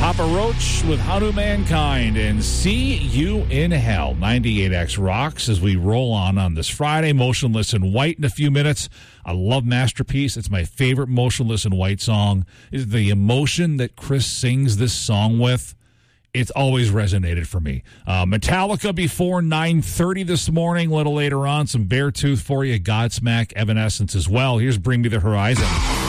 Papa Roach with How Do Mankind and See You in Hell. 98X rocks as we roll on this Friday. Motionless in White in a few minutes. I love Masterpiece. It's my favorite Motionless in White song. Is the emotion that Chris sings this song with. It's always resonated for me. Metallica before 9:30 this morning. A little later on, some Beartooth for you. Godsmack, Evanescence as well. Here's Bring Me the Horizon.